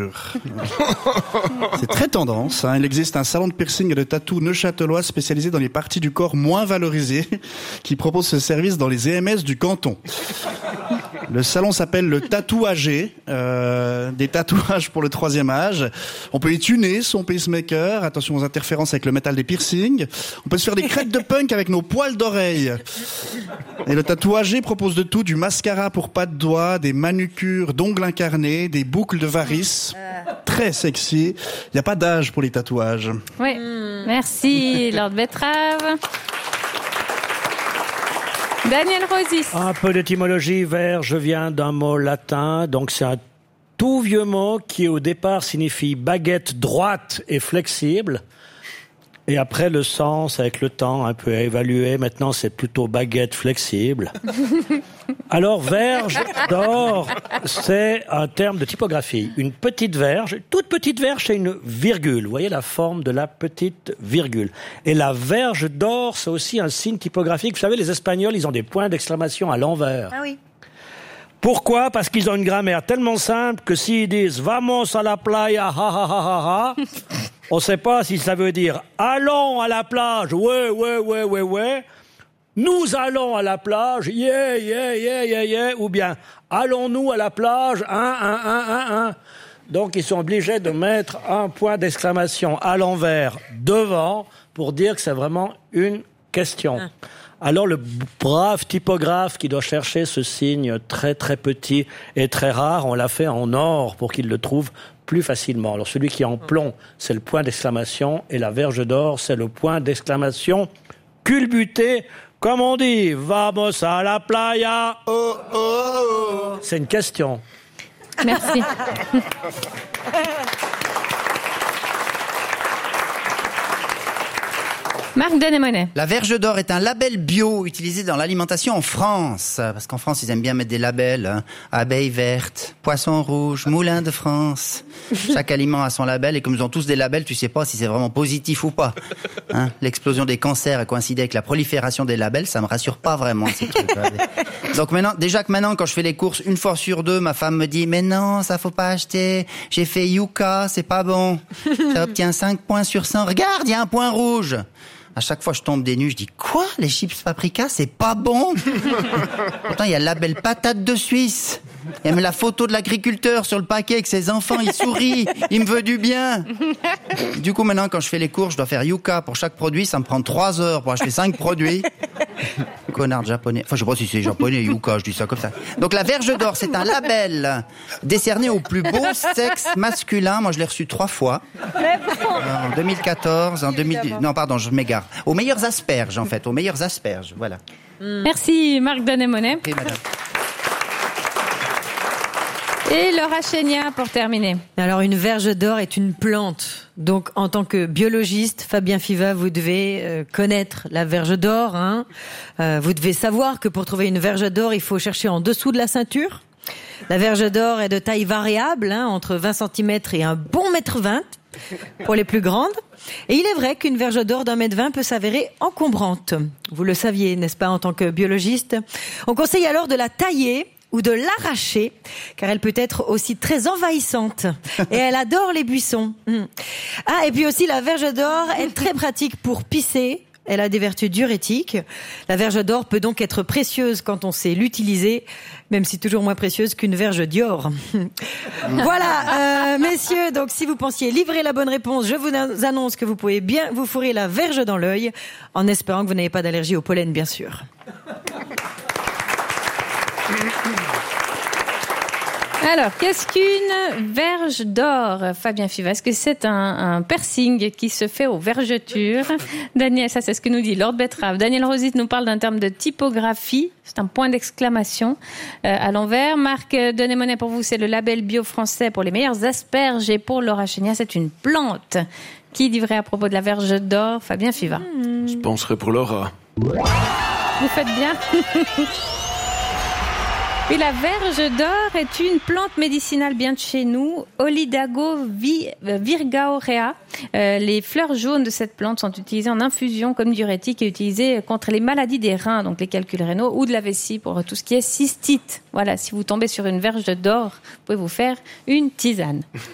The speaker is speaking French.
manucure. C'est très tendance. Il existe un salon de piercing et de tatou neuchâtelois spécialisé dans les parties du corps moins valorisées qui propose ce service dans les EMS du canton. Le salon s'appelle le Tatouagé, des tatouages pour le 3e âge. On peut y tuner son pacemaker, attention aux interférences avec le métal des piercings. On peut se faire des crêtes de punk avec nos poils d'oreille. Et le Tatouagé propose de tout, du mascara pour pas de doigts, des manucures d'ongles incarnés, des boucles de varices. Très sexy. Il n'y a pas d'âge pour les tatouages. Oui, merci Lord Betrave. Daniel Rosis. Un peu d'étymologie. Verge vient d'un mot latin, donc c'est un tout vieux mot qui au départ signifie baguette droite et flexible. Et après le sens, avec le temps, un peu évalué, maintenant c'est plutôt baguette flexible. Alors verge d'or, c'est un terme de typographie. Une petite verge, toute petite verge, c'est une virgule. Vous voyez la forme de la petite virgule. Et la verge d'or, c'est aussi un signe typographique. Vous savez, les Espagnols, ils ont des points d'exclamation à l'envers. Ah oui. Pourquoi ? Parce qu'ils ont une grammaire tellement simple que s'ils disent « Vamos a la playa, ha ha ha ha ha », on ne sait pas si ça veut dire « Allons à la plage, ouais. » Nous allons à la plage, yeah, ou bien allons-nous à la plage, un. Donc ils sont obligés de mettre un point d'exclamation à l'envers devant pour dire que c'est vraiment une question. Alors le brave typographe qui doit chercher ce signe très très petit et très rare, on l'a fait en or pour qu'il le trouve plus facilement. Alors celui qui est en plomb, c'est le point d'exclamation, et la verge d'or, c'est le point d'exclamation culbuté. Comme on dit, vamos a la playa. Oh. C'est une question. Merci. Marc Denemonet. La verge d'or est un label bio utilisé dans l'alimentation en France. Parce qu'en France, ils aiment bien mettre des labels. Hein. Abeille verte, poisson rouge, moulin de France. Chaque aliment a son label, et comme ils ont tous des labels, tu sais pas si c'est vraiment positif ou pas. Hein. L'explosion des cancers a coïncidé avec la prolifération des labels, ça me rassure pas vraiment, ces trucs. Donc maintenant, quand je fais les courses, 1 fois sur 2, ma femme me dit « Mais non, ça faut pas acheter. J'ai fait Yuka, c'est pas bon. Ça obtient 5 points sur 100. Regarde, il y a un point rouge. » À chaque fois, je tombe des nues, je dis « Quoi ? Les chips paprika, c'est pas bon ?» Pourtant, il y a le label patate de Suisse. Il y a même la photo de l'agriculteur sur le paquet avec ses enfants, il sourit, il me veut du bien. Du coup, maintenant, quand je fais les courses, je dois faire Yuka pour chaque produit, ça me prend 3 heures pour acheter 5 produits. Connard japonais. Enfin, je sais pas si c'est japonais, Yuka, je dis ça comme ça. Donc, la verge d'or, c'est un label décerné au plus beau sexe masculin. Moi, je l'ai reçu 3 fois. En 2014, en 2010. Non, pardon, je m'égare. Aux meilleures asperges, en fait. Aux meilleures asperges, voilà. Merci Marc Denemonet. Oui, madame. Et Laura Chénia pour terminer. Alors, une verge d'or est une plante. Donc, en tant que biologiste, Fabien Fiva, vous devez connaître la verge d'or. Hein. Vous devez savoir que pour trouver une verge d'or, il faut chercher en dessous de la ceinture. La verge d'or est de taille variable, hein, entre 20 cm et un bon 1,20 m pour les plus grandes. Et il est vrai qu'une verge d'or d'1,20 m peut s'avérer encombrante. Vous le saviez, n'est-ce pas, en tant que biologiste ? On conseille alors de la tailler ou de l'arracher, car elle peut être aussi très envahissante. Et elle adore les buissons. Ah, et puis aussi, la verge d'or est très pratique pour pisser. Elle a des vertus diurétiques. La verge d'or peut donc être précieuse quand on sait l'utiliser, même si toujours moins précieuse qu'une verge Dior. Voilà, messieurs, donc si vous pensiez livrer la bonne réponse, je vous annonce que vous pouvez bien vous fourrer la verge dans l'œil, en espérant que vous n'avez pas d'allergie au pollen, bien sûr. Alors, qu'est-ce qu'une verge d'or, Fabien Fiva? Est-ce que c'est un piercing qui se fait aux vergetures? Daniel, ça c'est ce que nous dit Lord Betrave. Daniel Rosit nous parle d'un terme de typographie. C'est un point d'exclamation à l'envers. Marc Denemonet, pour vous, c'est le label bio français pour les meilleures asperges. Et pour Laura Chénia, c'est une plante. Qui dit vrai à propos de la verge d'or? Fabien Fiva. Je penserais pour Laura. Vous faites bien. Et la verge d'or est une plante médicinale bien de chez nous, Olidago virgaorea. Les fleurs jaunes de cette plante sont utilisées en infusion comme diurétique et utilisées contre les maladies des reins, donc les calculs rénaux, ou de la vessie pour tout ce qui est cystite. Voilà, si vous tombez sur une verge d'or, vous pouvez vous faire une tisane.